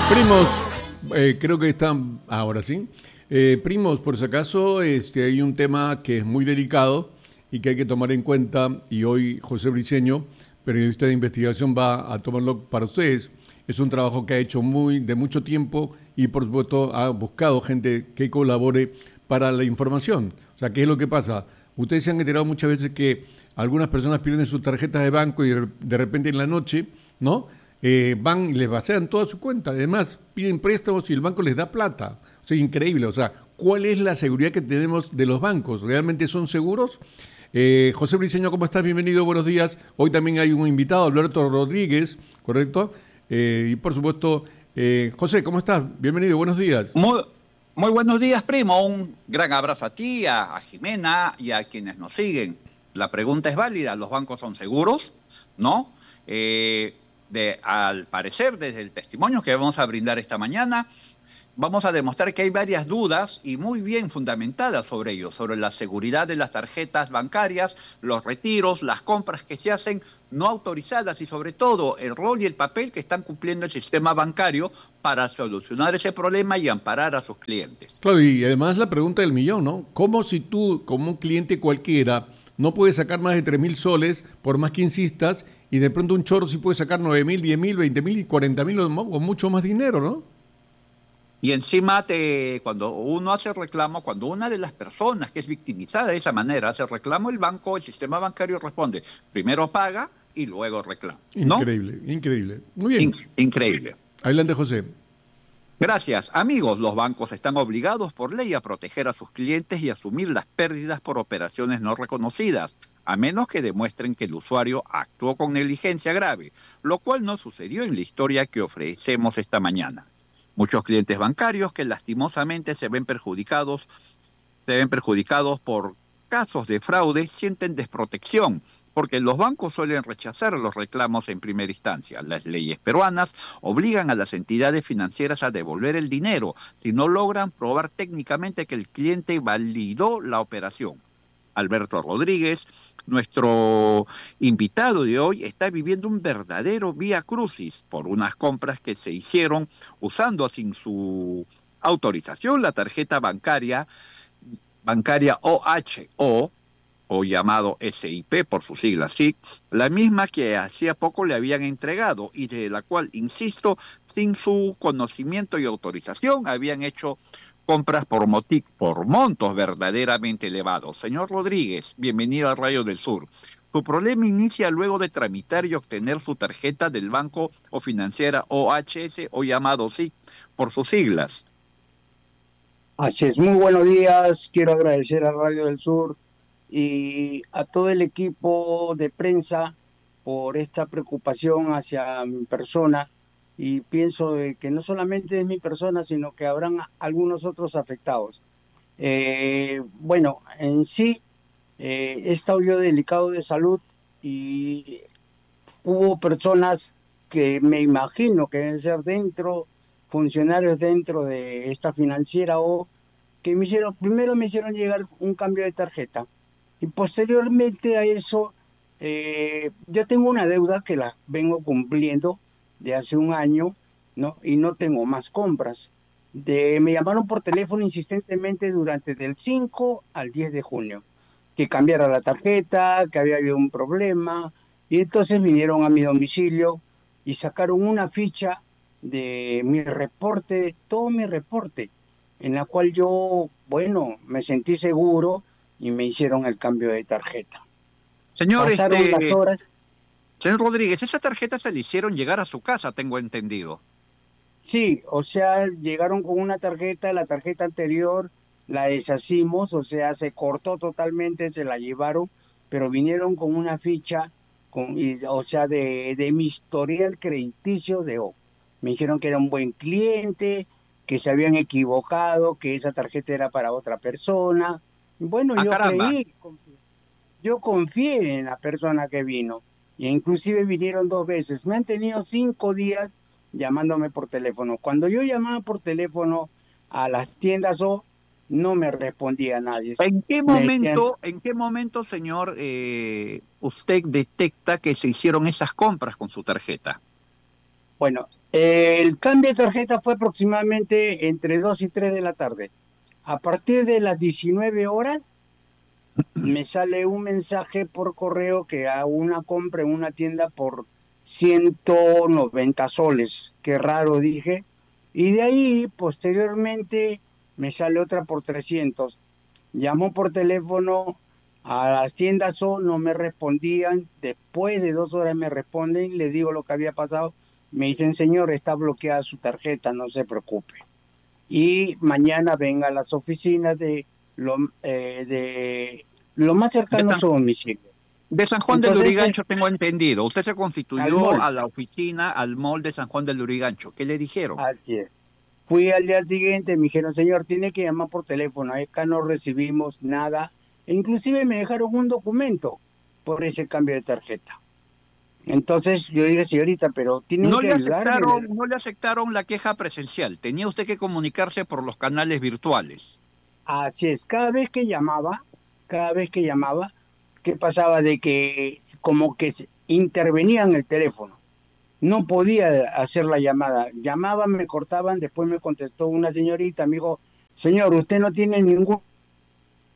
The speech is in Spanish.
Primos, creo que están ahora sí. Primos, por si acaso, hay un tema que es muy delicado y que hay que tomar en cuenta, y hoy José Briceño, periodista de investigación, va a tomarlo para ustedes. Es un trabajo que ha hecho de mucho tiempo y por supuesto ha buscado gente que colabore para la información. O sea, ¿qué es lo que pasa? Ustedes se han enterado muchas veces que algunas personas pierden sus tarjetas de banco y de repente en la noche, ¿no? Van y les vacían toda su cuenta. Además, piden préstamos y el banco les da plata. O sea, increíble. O sea, ¿cuál es la seguridad que tenemos de los bancos? ¿Realmente son seguros? José Briceño, ¿cómo estás? Bienvenido, buenos días. Hoy también hay un invitado, Alberto Rodríguez, ¿correcto? Y por supuesto, José, ¿cómo estás? Bienvenido, buenos días. Muy buenos días, primo. Un gran abrazo a ti, a Jimena y a quienes nos siguen. La pregunta es válida. ¿Los bancos son seguros? ¿No? Al parecer, desde el testimonio que vamos a brindar esta mañana, vamos a demostrar que hay varias dudas y muy bien fundamentadas sobre ello, sobre la seguridad de las tarjetas bancarias, los retiros, las compras que se hacen no autorizadas y sobre todo el rol y el papel que están cumpliendo el sistema bancario para solucionar ese problema y amparar a sus clientes. Claro, y además la pregunta del millón, ¿no? ¿Cómo si tú, como un cliente cualquiera, no puedes sacar más de 3.000 soles, por más que insistas, y de pronto un chorro sí puede sacar 9.000, 10.000, 20.000 y 40.000 o mucho más dinero, ¿no? Y encima, cuando uno hace reclamo, cuando una de las personas que es victimizada de esa manera hace reclamo, el banco, el sistema bancario responde, primero paga y luego reclama, ¿no? Increíble, increíble. Muy bien. Increíble. Adelante, José. Gracias. Amigos, los bancos están obligados por ley a proteger a sus clientes y asumir las pérdidas por operaciones no reconocidas, a menos que demuestren que el usuario actuó con negligencia grave, lo cual no sucedió en la historia que ofrecemos esta mañana. Muchos clientes bancarios que lastimosamente se ven perjudicados por casos de fraude sienten desprotección, porque los bancos suelen rechazar los reclamos en primera instancia. Las leyes peruanas obligan a las entidades financieras a devolver el dinero si no logran probar técnicamente que el cliente validó la operación. Alberto Rodríguez, nuestro invitado de hoy, está viviendo un verdadero vía crucis por unas compras que se hicieron usando sin su autorización la tarjeta bancaria OHO, o llamado SIP por sus siglas SIC, la misma que hacía poco le habían entregado y de la cual, insisto, sin su conocimiento y autorización habían hecho compras por montos verdaderamente elevados. Señor Rodríguez, bienvenido al Rayo del Sur. Su problema inicia luego de tramitar y obtener su tarjeta del banco o financiera OHS o llamado SIC por sus siglas. Así es, muy buenos días. Quiero agradecer a Radio del Sur y a todo el equipo de prensa por esta preocupación hacia mi persona, y pienso de que no solamente es mi persona, sino que habrán algunos otros afectados. Bueno, en sí, he estado yo delicado de salud y hubo personas que me imagino que deben ser funcionarios dentro de esta financiera, o que primero me hicieron llegar un cambio de tarjeta y posteriormente a eso, yo tengo una deuda que la vengo cumpliendo de hace un año, ¿no? Y no tengo más compras. Me llamaron por teléfono insistentemente durante del 5 al 10 de junio, que cambiara la tarjeta, que había habido un problema, y entonces vinieron a mi domicilio y sacaron una ficha de mi reporte, todo mi reporte, en la cual yo, bueno, me sentí seguro y me hicieron el cambio de tarjeta. Señor, Pasaron las horas. Señor Rodríguez, esa tarjeta se le hicieron llegar a su casa, tengo entendido. Sí, o sea, llegaron con una tarjeta, la tarjeta anterior la deshacimos, o sea, se cortó totalmente, se la llevaron, pero vinieron con una ficha, o sea, de mi historial crediticio de O. Me dijeron que era un buen cliente, que se habían equivocado, que esa tarjeta era para otra persona. Bueno, ¡Ah, caramba! yo confié en la persona que vino, e inclusive vinieron 2 veces. Me han tenido 5 días llamándome por teléfono. Cuando yo llamaba por teléfono a las tiendas, o no me respondía nadie. Me decían, En qué momento, señor, usted detecta que se hicieron esas compras con su tarjeta? bueno, El cambio de tarjeta fue aproximadamente entre 2 y 3 de la tarde. A partir de las 19 horas me sale un mensaje por correo que hago una compra en una tienda por 190 soles. Qué raro, dije. Y de ahí, posteriormente, me sale otra por 300. Llamó por teléfono a las tiendas O, no me respondían. Después de 2 horas me responden, le digo lo que había pasado. Me dicen, señor, está bloqueada su tarjeta, no se preocupe. Y mañana venga a las oficinas de lo más De cercano a San, su domicilio. de San Juan del Entonces, Lurigancho tengo entendido. Usted se al constituyó mall, a la oficina, al mall de San Juan del Lurigancho. ¿Qué le dijeron? así es. Fui al día siguiente, me dijeron, señor, tiene que llamar por teléfono, acá no recibimos nada. E inclusive me dejaron un documento por ese cambio de tarjeta. Entonces yo dije, señorita, pero tienen que ayudarme. No le aceptaron la queja presencial. Tenía usted que comunicarse por los canales virtuales. Así es, cada vez que llamaba, ¿qué pasaba? De que como que intervenía en el teléfono. No podía hacer la llamada. Llamaban, me cortaban, después me contestó una señorita, me dijo, señor, usted no tiene ningún